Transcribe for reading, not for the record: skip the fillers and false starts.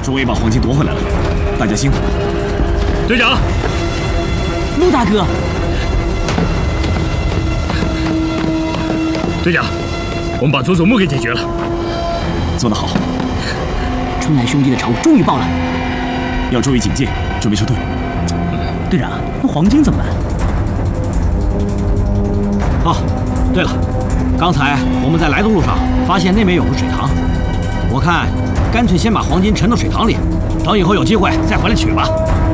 终于把黄金夺回来了，大家辛苦了。 队长， 陆大哥， 队长，我们把佐佐木给解决了， 做得好。 春兰兄弟的仇终于报了， 要注意警戒，准备撤退。 队长，那黄金怎么办？ 哦，对了，刚才我们在来的路上发现那边有个水塘，我看干脆先把黄金沉到水塘里，等以后有机会再回来取吧。